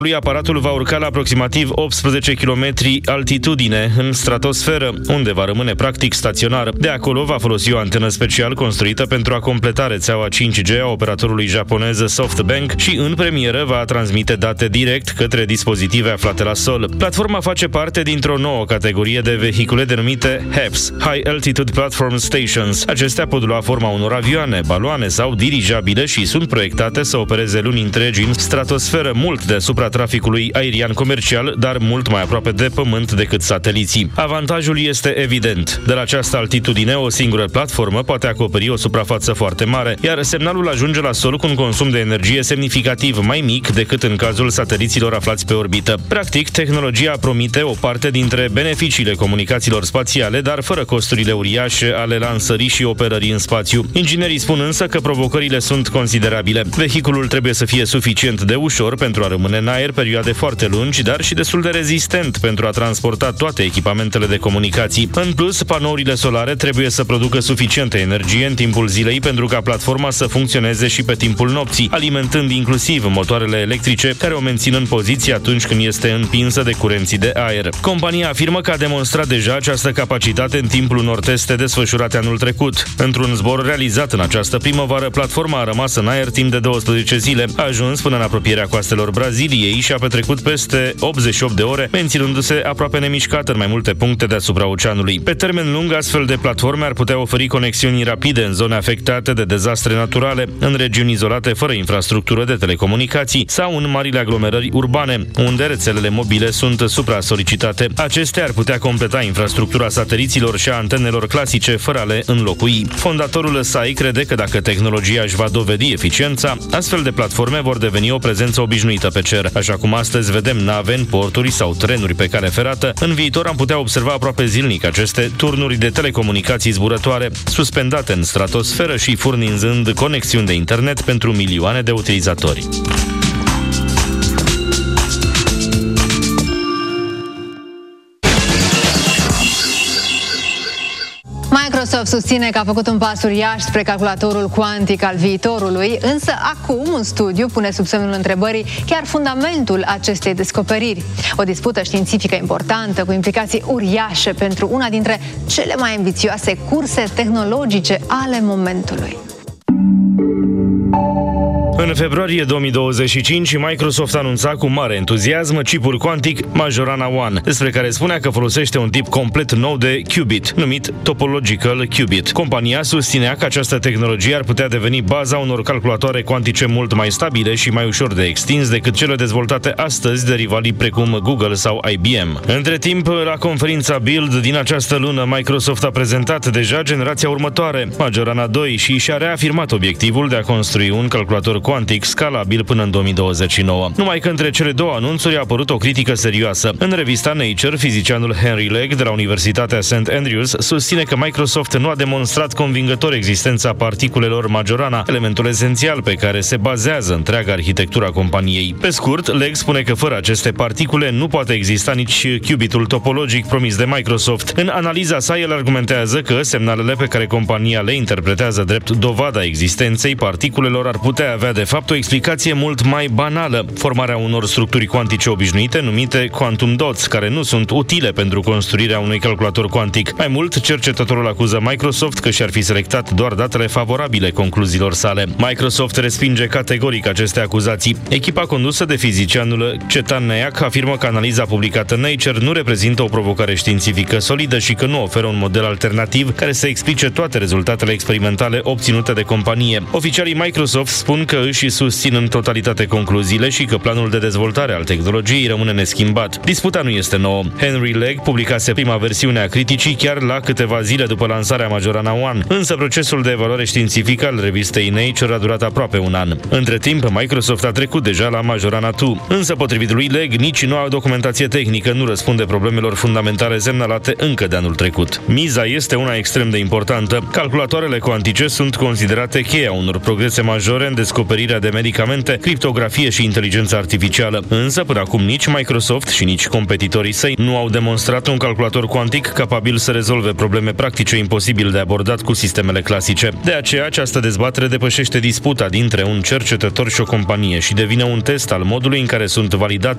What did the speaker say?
Aparatul va urca la aproximativ 18 km altitudine în stratosferă, unde va rămâne practic staționar. De acolo va folosi o antenă special construită pentru a completa rețeaua 5G a operatorului japonez SoftBank și în premieră va transmite date direct către dispozitive aflate la sol. Platforma face parte dintr-o nouă categorie de vehicule denumite HAPS, High Altitude Platform Stations. Acestea pot lua forma unor avioane, baloane sau dirijabile și sunt proiectate să opereze luni întregi în stratosferă, mult deasupra traficului aerian comercial, dar mult mai aproape de pământ decât sateliții. Avantajul este evident. De la această altitudine, o singură platformă poate acoperi o suprafață foarte mare, iar semnalul ajunge la sol cu un consum de energie semnificativ mai mic decât în cazul sateliților aflați pe orbită. Practic, tehnologia promite o parte dintre beneficiile comunicațiilor spațiale, dar fără costurile uriașe ale lansării și operării în spațiu. Inginerii spun însă că provocările sunt considerabile. Vehiculul trebuie să fie suficient de ușor pentru a rămâne în aer perioade foarte lungi, dar și destul de rezistent pentru a transporta toate echipamentele de comunicații. În plus, panourile solare trebuie să producă suficientă energie în timpul zilei pentru ca platforma să funcționeze și pe timpul nopții, alimentând inclusiv motoarele electrice, care o mențin în poziție atunci când este împinsă de curenții de aer. Compania afirmă că a demonstrat deja această capacitate în timpul unor teste desfășurate anul trecut. Într-un zbor realizat în această primăvară, platforma a rămas în aer timp de 12 zile, a ajuns până în apropierea coastelor Braziliei și a petrecut peste 88 de ore, menținându-se aproape nemișcată în mai multe puncte deasupra oceanului. Pe termen lung, astfel de platforme ar putea oferi conexiuni rapide în zone afectate de dezastre naturale, în regiuni izolate fără infrastructură de telecomunicații sau în marile aglomerări urbane, unde rețelele mobile sunt supra-solicitate. Acestea ar putea completa infrastructura sateliților și a antenelor clasice fără a le înlocui. Fondatorul SAI crede că dacă tehnologia își va dovedi eficiența, astfel de platforme vor deveni o prezență obișnuită pe cer. Așa cum astăzi vedem nave în porturi sau trenuri pe cale ferată, în viitor am putea observa aproape zilnic aceste turnuri de telecomunicații zburătoare, suspendate în stratosferă și furnizând conexiuni de internet pentru milioane de utilizatori. Microsoft susține că a făcut un pas uriaș spre calculatorul cuantic al viitorului, însă acum un studiu pune sub semnul întrebării chiar fundamentul acestei descoperiri. O dispută științifică importantă cu implicații uriașe pentru una dintre cele mai ambițioase curse tehnologice ale momentului. În februarie 2025, Microsoft anunța cu mare entuziasm chipul cuantic Majorana One, despre care spunea că folosește un tip complet nou de qubit, numit Topological Qubit. Compania susținea că această tehnologie ar putea deveni baza unor calculatoare cuantice mult mai stabile și mai ușor de extins decât cele dezvoltate astăzi de rivalii precum Google sau IBM. Între timp, la conferința Build din această lună, Microsoft a prezentat deja generația următoare, Majorana 2, și și-a reafirmat obiectivul de a construi un calculator cuantic scalabil până în 2029. Numai că între cele două anunțuri a apărut o critică serioasă. În revista Nature, fizicianul Henry Legg de la Universitatea St. Andrews susține că Microsoft nu a demonstrat convingător existența particulelor Majorana, elementul esențial pe care se bazează întreaga arhitectura companiei. Pe scurt, Legg spune că fără aceste particule nu poate exista nici qubitul topologic promis de Microsoft. În analiza sa, el argumentează că semnalele pe care compania le interpretează drept dovada existenței particulelor ar putea avea de fapt o explicație mult mai banală, formarea unor structuri cuantice obișnuite numite quantum dots, care nu sunt utile pentru construirea unui calculator cuantic. Mai mult, cercetătorul acuză Microsoft că și-ar fi selectat doar datele favorabile concluziilor sale. Microsoft respinge categoric aceste acuzații. Echipa condusă de fizicianul Chetan Nayak afirmă că analiza publicată în Nature nu reprezintă o provocare științifică solidă și că nu oferă un model alternativ care să explice toate rezultatele experimentale obținute de companie. Oficialii Microsoft spun că își susțin în totalitate concluziile și că planul de dezvoltare al tehnologiei rămâne neschimbat. Disputa nu este nouă. Henry Legg publicase prima versiune a criticii chiar la câteva zile după lansarea Majorana One, însă procesul de evaluare științifică al revistei Nature a durat aproape un an. Între timp, Microsoft a trecut deja la Majorana 2, însă potrivit lui Legg, nici noua documentație tehnică nu răspunde problemelor fundamentale semnalate încă de anul trecut. Miza este una extrem de importantă. Calculatoarele cuantice sunt considerate cheia unor progrese majore în descoperirea de medicamente, criptografie și inteligență artificială. Însă, până acum, nici Microsoft și nici competitorii săi nu au demonstrat un calculator cuantic capabil să rezolve probleme practice imposibil de abordat cu sistemele clasice. De aceea, această dezbatere depășește disputa dintre un cercetător și o companie și devine un test al modului în care sunt validate